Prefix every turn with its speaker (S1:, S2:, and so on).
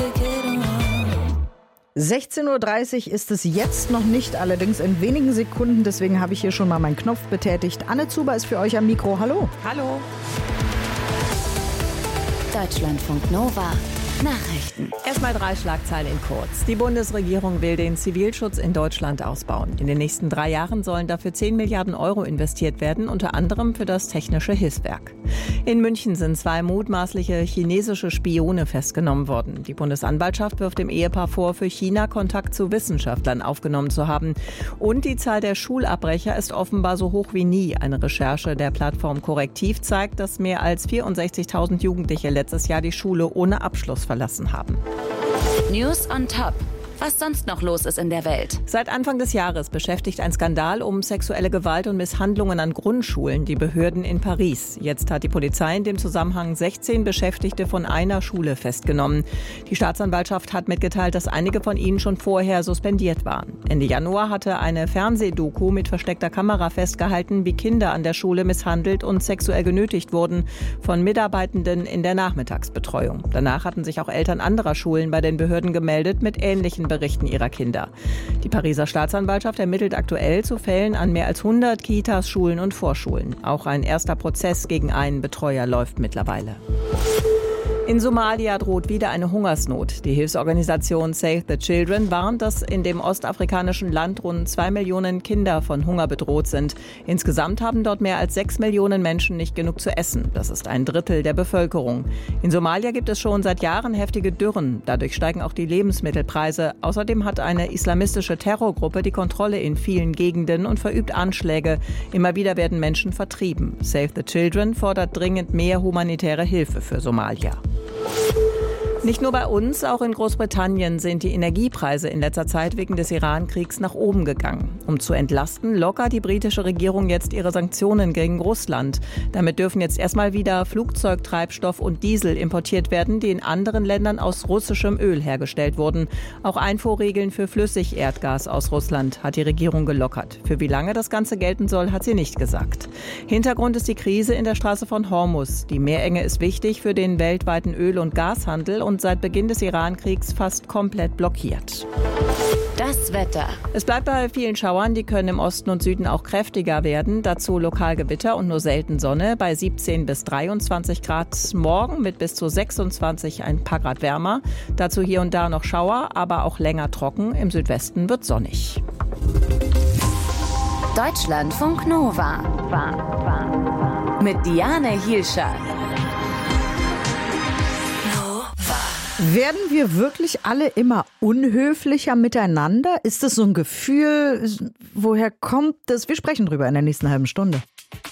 S1: 16:30 Uhr ist es jetzt noch nicht, allerdings in wenigen Sekunden. Deswegen habe ich hier schon mal meinen Knopf betätigt. Anne Zuber ist für euch am Mikro. Hallo.
S2: Hallo.
S3: Deutschlandfunk Nova. Nachrichten.
S2: Erstmal 3 Schlagzeilen in kurz. Die Bundesregierung will den Zivilschutz in Deutschland ausbauen. In den nächsten 3 Jahren sollen dafür 10 Milliarden Euro investiert werden, unter anderem für das Technische Hilfswerk. In München sind 2 mutmaßliche chinesische Spione festgenommen worden. Die Bundesanwaltschaft wirft dem Ehepaar vor, für China Kontakt zu Wissenschaftlern aufgenommen zu haben. Und die Zahl der Schulabbrecher ist offenbar so hoch wie nie. Eine Recherche der Plattform Korrektiv zeigt, dass mehr als 64.000 Jugendliche letztes Jahr die Schule ohne Abschluss verlassen haben.
S3: News on Top. Was sonst noch los ist in der Welt.
S2: Seit Anfang des Jahres beschäftigt ein Skandal um sexuelle Gewalt und Misshandlungen an Grundschulen die Behörden in Paris. Jetzt hat die Polizei in dem Zusammenhang 16 Beschäftigte von einer Schule festgenommen. Die Staatsanwaltschaft hat mitgeteilt, dass einige von ihnen schon vorher suspendiert waren. Ende Januar hatte eine Fernsehdoku mit versteckter Kamera festgehalten, wie Kinder an der Schule misshandelt und sexuell genötigt wurden von Mitarbeitenden in der Nachmittagsbetreuung. Danach hatten sich auch Eltern anderer Schulen bei den Behörden gemeldet mit ähnlichen Berichten ihrer Kinder. Die Pariser Staatsanwaltschaft ermittelt aktuell zu Fällen an mehr als 100 Kitas, Schulen und Vorschulen. Auch ein erster Prozess gegen einen Betreuer läuft mittlerweile. In Somalia droht wieder eine Hungersnot. Die Hilfsorganisation Save the Children warnt, dass in dem ostafrikanischen Land rund 2 Millionen Kinder von Hunger bedroht sind. Insgesamt haben dort mehr als 6 Millionen Menschen nicht genug zu essen. Das ist ein Drittel der Bevölkerung. In Somalia gibt es schon seit Jahren heftige Dürren. Dadurch steigen auch die Lebensmittelpreise. Außerdem hat eine islamistische Terrorgruppe die Kontrolle in vielen Gegenden und verübt Anschläge. Immer wieder werden Menschen vertrieben. Save the Children fordert dringend mehr humanitäre Hilfe für Somalia. Nicht nur bei uns, auch in Großbritannien sind die Energiepreise in letzter Zeit wegen des Iran-Kriegs nach oben gegangen. Um zu entlasten, lockert die britische Regierung jetzt ihre Sanktionen gegen Russland. Damit dürfen jetzt erstmal wieder Flugzeugtreibstoff und Diesel importiert werden, die in anderen Ländern aus russischem Öl hergestellt wurden. Auch Einfuhrregeln für Flüssigerdgas aus Russland hat die Regierung gelockert. Für wie lange das Ganze gelten soll, hat sie nicht gesagt. Hintergrund ist die Krise in der Straße von Hormuz. Die Meerenge ist wichtig für den weltweiten Öl- und Gashandel und seit Beginn des Iran-Kriegs fast komplett blockiert.
S3: Das Wetter.
S2: Es bleibt bei vielen Schauern, die können im Osten und Süden auch kräftiger werden. Dazu lokal Gewitter und nur selten Sonne bei 17 bis 23 Grad. Morgen mit bis zu 26 ein paar Grad wärmer. Dazu hier und da noch Schauer, aber auch länger trocken. Im Südwesten wird sonnig.
S3: Deutschlandfunk Nova. Mit Diane Hielscher.
S1: Werden wir wirklich alle immer unhöflicher miteinander? Ist das so ein Gefühl? Woher kommt das? Wir sprechen drüber in der nächsten halben Stunde.